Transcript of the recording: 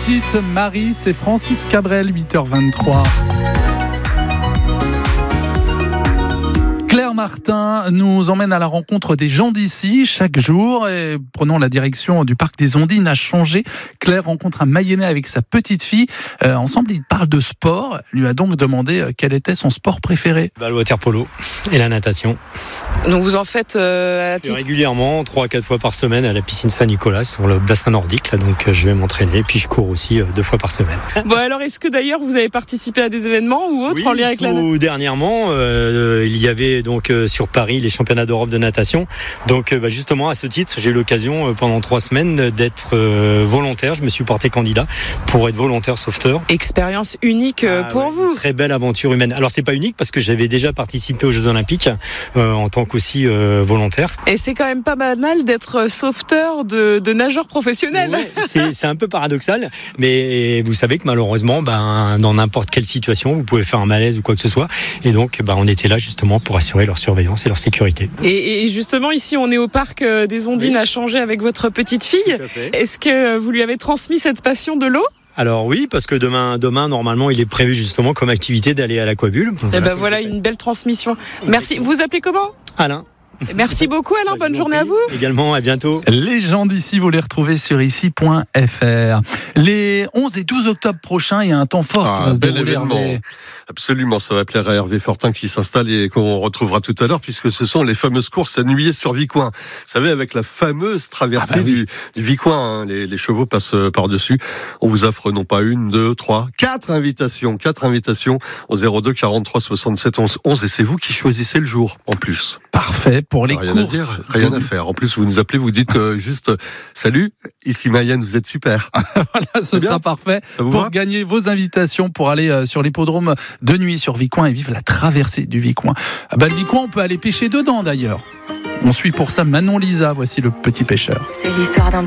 Petite Marie, c'est Francis Cabrel, 8h23. Claire Martin nous emmène à la rencontre des gens d'ici chaque jour et prenons la direction du parc des Ondines à Changé. Claire rencontre un Mayennais avec sa petite fille. Ensemble, ils parlent de sport. Elle lui a donc demandé quel était son sport préféré. Le water polo et la natation. Donc vous en faites à titre régulièrement, 3-4 fois par semaine à la piscine Saint-Nicolas sur le bassin nordique. Là, donc je vais m'entraîner et puis je cours aussi 2 fois par semaine. Bon alors, est-ce que d'ailleurs vous avez participé à des événements ou autres en lien avec la natation ? Dernièrement, il y avait donc sur Paris les championnats d'Europe de natation. Donc justement à ce titre, j'ai eu l'occasion pendant 3 semaines d'être volontaire. Je me suis porté candidat pour être volontaire sauveteur. Expérience unique pour vous. Très belle aventure humaine. Alors c'est pas unique parce que j'avais déjà participé aux Jeux Olympiques en tant qu'aussi volontaire. Et c'est quand même pas banal d'être sauveteur de nageurs professionnels. Ouais, c'est un peu paradoxal, mais vous savez que malheureusement, dans n'importe quelle situation, vous pouvez faire un malaise ou quoi que ce soit. Et donc, on était là justement pour assurer leur surveillance et leur sécurité. Et justement, ici, on est au parc des Ondines à Changé avec votre petite fille. Est-ce que vous lui avez transmis cette passion de l'eau ? Alors oui, parce que demain, normalement, il est prévu justement comme activité d'aller à l'aquabule. Et voilà une belle transmission. Merci. Vous appelez comment ? Alain. Merci beaucoup Alain, bonne journée à vous. Également, à bientôt. Les gens d'ici, vous les retrouvez sur ici.fr. Les 11 et 12 octobre prochains, il y a un temps fort qui va se dérouler. Événement. Absolument, ça va plaire à Hervé Fortin qui s'installe et qu'on retrouvera tout à l'heure puisque ce sont les fameuses courses à Nuillé sur Vicoin. Vous savez, avec la fameuse traversée du Vicoin, les chevaux passent par-dessus. On vous offre non pas 1, 2, 3, 4 invitations au 02 43 67 11 11 et c'est vous qui choisissez le jour en plus. Parfait pour les rien courses. À dire, rien à faire. En plus, vous nous appelez, vous dites juste salut, ici Mayenne, vous êtes super. Voilà, ce sera parfait pour gagner vos invitations pour aller sur l'hippodrome de Nuit sur Vicoin et vivre la traversée du Vicoin. Le Vicoin, on peut aller pêcher dedans d'ailleurs. On suit pour ça Manon Lisa, voici le petit pêcheur. C'est l'histoire d'un